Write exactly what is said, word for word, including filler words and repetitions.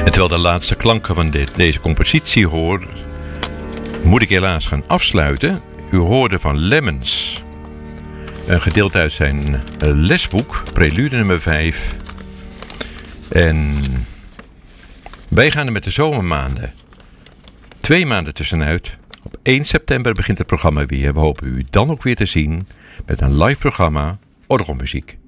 En terwijl de laatste klanken van dit, deze compositie hoor, moet ik helaas gaan afsluiten. U hoorde van Lemmens een gedeelte uit zijn lesboek, Prelude nummer vijf. En wij gaan er met de zomermaanden twee maanden tussenuit. Op één september begint het programma weer. We hopen u dan ook weer te zien met een live programma Orgelmuziek.